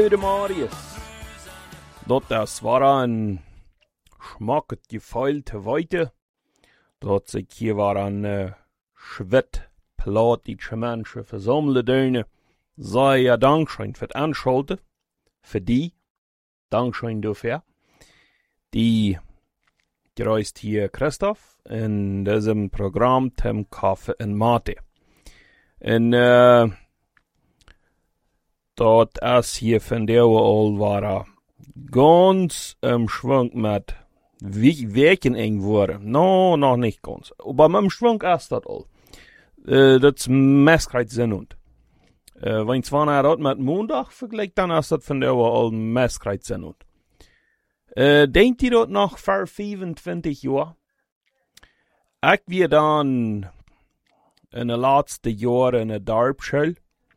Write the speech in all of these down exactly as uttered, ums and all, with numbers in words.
de Marius. Dat das war een schmackend gefühl te weite. Dat zich hier war een uh, schwit platische Menschen versammelt deunen. Sei ja Dankeschön für das Anschalten. Für die. Dankeschön dafür. Die gereist hier Christoph in diesem Programm Tim Kaffee und Mate. Und äh, dort ist hier von der all war ganz im Schwung mit Wegen eng worden. No, noch nicht ganz. Aber mit dem Schwung ist das all. Äh, das Messkreuz sind und. Äh, wenn zwar das mit Montag vergleicht, dann ist das von der all Messkreuz sind und. Äh, denkt ihr dort noch vor fünfundzwanzig Jahren? Ich wir dann in den letzten Jahren in der Dorfschule.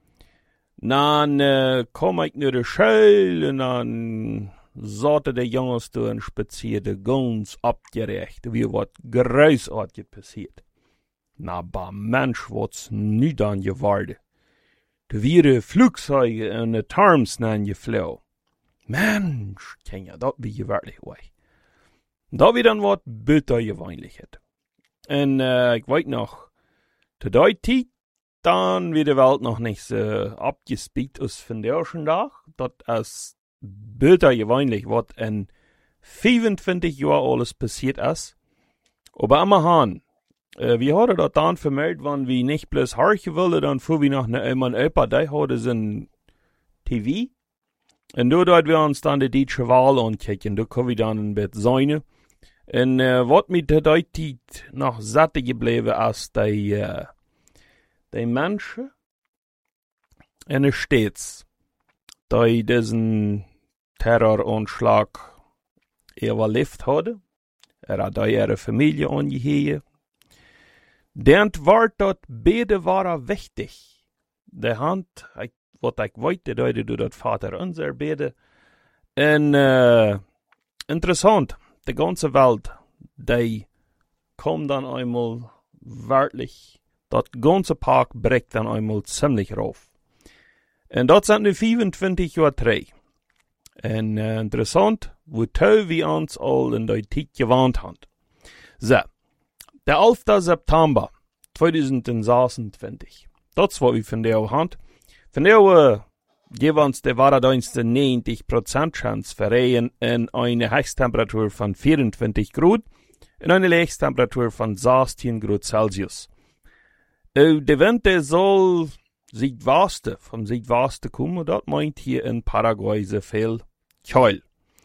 Dann äh, kom ich naar de Schule und dann zaten de jongens da en spazierde ganz abgerecht, wie wat großartig passiert. Na, ba Mensch, wat's nu dan geworden. Da wieren Flugzeuge in de Tarms nan geflogen. Mensch, ken ja, dat wie wirklich wei. Da wie dann wat bitter gewöhnlich het. En äh, ich weet noch, zu der Zeit, dann wird die Welt noch nicht so abgespielt aus von der ersten Tag. Das ist bitter gewöhnlich, was in fünfundzwanzig Jahren alles passiert ist. Aber immerhin, äh, wir haben das dann vermeldet, wenn wir nicht bloß horchen wollen, dann fuhren wir nach einem Opa, der hatte so ein T V. Und da dort wir uns dann die deutsche Wahl angucken, da können wir dann ein bisschen sein. Und äh, was mit der Zeit noch satt geblieben ist, die, äh, die Menschen in den Städten, die diesen Terroranschlag überlebt haben, er hat ihre Familie angehört, dann war das beide waren wichtig. Die Hand, was ich wollte, deute du das Vater unser beide. Und äh, interessant, die ganze Welt, die kommt dann einmal wirklich. Das ganze Park bricht dann einmal ziemlich rauf. Und das sind nu fünfundzwanzig Jahre drei. Und äh, interessant, wo toll wir uns all in der Zeit gewarnt haben. So, der elften September zweitausendsechsundzwanzig. Das war wie von der Hand. Von der äh, geben uns der Wahrheit neunzig Prozent Chance für Regen in eine Höchsttemperatur von vierundzwanzig Grad und eine Höchsttemperatur von sechzehn Grad Celsius. Uh, de wind soll Südwesten, vom Südwesten kommen, das meint hier in Paraguay so viel Keul.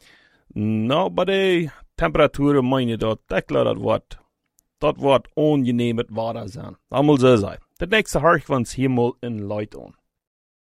Na, bei der Temperatur meine ich dort, ich glaube, das wird, das wird angenehm mit Wasser sein. Das muss so sein. Das nächste hör ich uns hier mal in Leute an.